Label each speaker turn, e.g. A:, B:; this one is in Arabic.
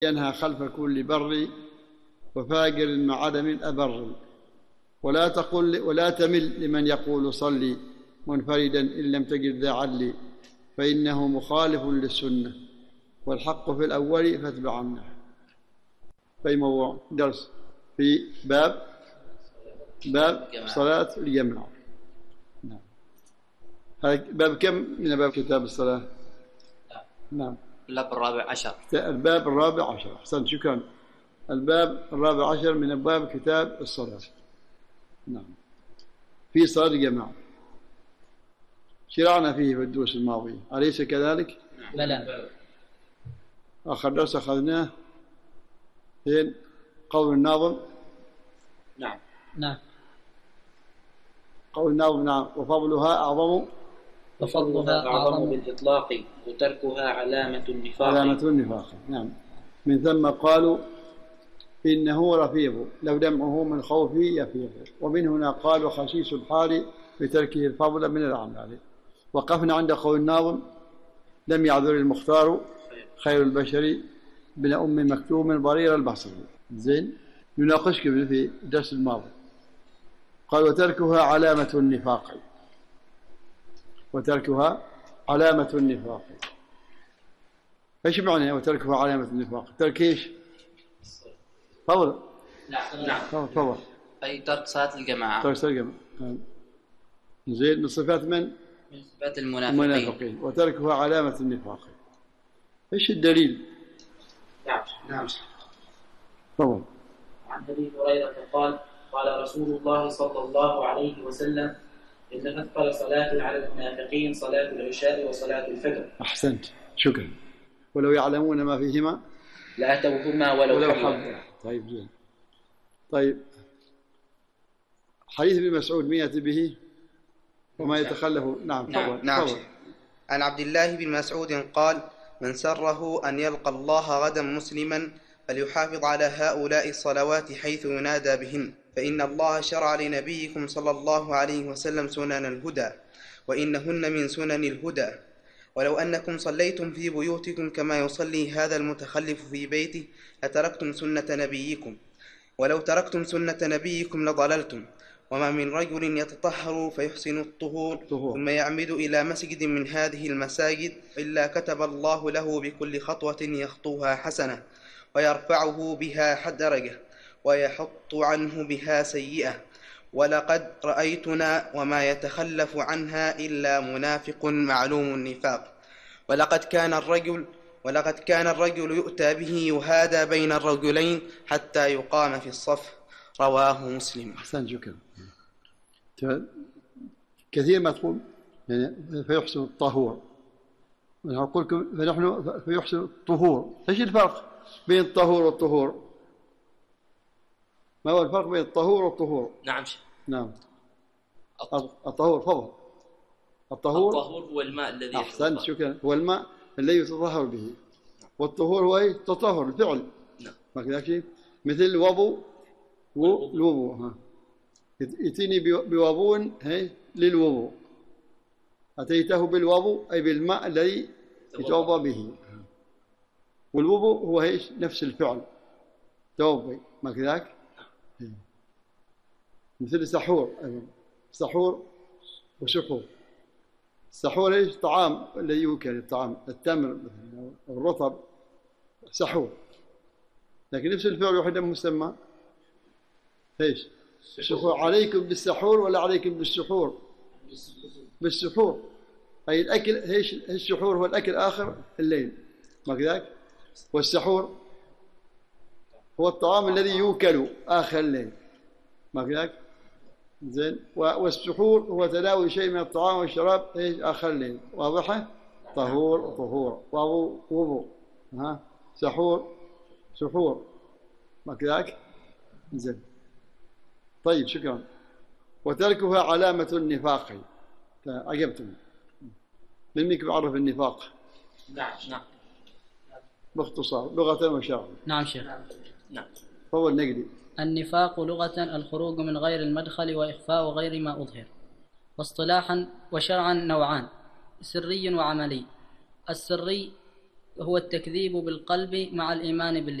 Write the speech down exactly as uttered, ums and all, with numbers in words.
A: ينهى خلف كل بر وفاجر مع عدم أبر. ولا تقل ولا تمل لمن يقول صلي منفردا إن لم تجد ذا عدل، فإنه مخالف للسنة والحق في الأول فاتبع عنه. في موضوع درس في باب باب صلاة الجماعة. نعم. هذا باب كم من باب كتاب الصلاة؟ نعم.
B: الباب الرابع عشر.
A: الباب الرابع عشر. أحسنت، شكرا. الباب الرابع عشر من أبواب كتاب الصلاة. نعم. في صلاة الجماعة شرعنا فيه في الدروس الماضية، أليس كذلك؟
C: بلى.
A: آخر درس أخذناه فين؟ قول الناظم.
B: نعم
C: نعم.
A: قول الناظم نعم. وفضلها أعظم
C: وفضلها
B: أعظم بالإطلاق وتركها علامة النفاق.
A: علامة النفاق. نعم. من ثم قالوا إنه رفيض لو دمعه من خوفه يفيض، ومن هنا قالوا خسيس الحال بتركه الفضل من الأعمال. وقفنا عند قول الناظم لم يعذر المختار خير البشر بن أم مكتوم ضرير البصر. زين، يناقشك في الدرس الماضي. قال وتركها علامة النفاق. وتركها علامة النفاق. ايش معنى وتركها علامة النفاق؟ ترك ايش؟ تفضل.
B: نعم.
A: تفضل.
B: أي ترك صلاة الجماعة.
A: ترك صلاة الجماعة. زين، من صفات من؟
B: من صفات المنافقين.
A: المنافقين. وتركها علامة النفاق. ايش الدليل؟
B: نعم.
D: نعم.
A: تفضل.
D: عن أبي هريرة قال قال رسول الله صلى الله عليه وسلم إن أثقل صلاة على المنافقين صلاة العشاء وصلاة الفجر.
A: أحسنت، شكرا. ولو يعلمون ما فيهما
D: لأتوهما ولو,
A: ولو
D: حبوا.
A: حبوا. طيب زين. طيب حديث ابن مسعود من يأتي به وما يتخلف. نعم تفضل.
E: نعم. عن عبد الله بن مسعود قال من سره أن يلقى الله غدا مسلما فليحافظ على هؤلاء الصلوات حيث ينادى بهن، فإن الله شرع لنبيكم صلى الله عليه وسلم سنن الهدى وإنهن من سنن الهدى. ولو أنكم صليتم في بيوتكم كما يصلي هذا المتخلف في بيته لتركتم سنة نبيكم، ولو تركتم سنة نبيكم لضللتم. وما من رجل يتطهر فيحسن الطهور ثم يعمد إلى مسجد من هذه المساجد إلا كتب الله له بكل خطوة يخطوها حسنة ويرفعه بها درجة ويحط عنه بها سيئة. ولقد رأيتنا وما يتخلف عنها إلا منافق معلوم النفاق. ولقد كان الرجل ولقد كان الرجل يؤتى به يهادى بين الرجلين حتى يقام في الصف. رواه مسلم.
A: أحسن، شكرا. كثير ما تقول يعني فيحسن الطهور، نقول فنحن فيحسن الطهور. ايش الفرق بين الطهور والطهور؟ ما هو الفرق بين الطهور والطهور؟
B: نعم.
A: نعم. الطهور فضل. الطهور
B: الطهور هو الماء الذي
A: أحسنت، شكرا. هو الماء الذي يتطهر به. والطهور هو ايه؟ تطهر الفعل.
B: نعم.
A: ما كذا شيء مثل الوضوء والوضوء. ها يأتيني بوضوء هي للوضوء، أتيته بالوضوء أي بالماء الذي يتوضأ به. والوضوء هو ايش؟ نفس الفعل توضي. ما كذاك؟ مثل السحور أيضا. سحور وسحور. السحور ايش؟ طعام الذي يؤكل، الطعام التمر الرطب سحور. لكن نفس الفعل وحده مسمى ايش؟ السحور. عليكم بالسحور ولا عليكم بالسحور؟ بالسحور أي الأكل. ايش السحور؟ هو الأكل آخر الليل. ما كذاك؟ والسحور هو الطعام الذي يؤكل آخر الليل. ما كذاك؟ زين. والسحور هو تناول شيء من الطعام والشراب ايش؟ آخر الليل. واضحة؟ طهور طهور. وضوء وضوء. ها سحور سحور. ما كذاك؟ زين. طيب شكرا. وتركها علامة النفاق. عجبتم من منك بعرف النفاق؟
D: نعم. نعم.
A: باختصار لغة وشرعا.
C: نعم شيخ.
B: نعم.
A: هو النقدي.
C: النفاق لغة الخروج من غير المدخل وإخفاء غير ما أظهر. واصطلاحا وشرعا نوعان: سري وعملي. السري هو التكذيب بالقلب مع الإيمان باللسان.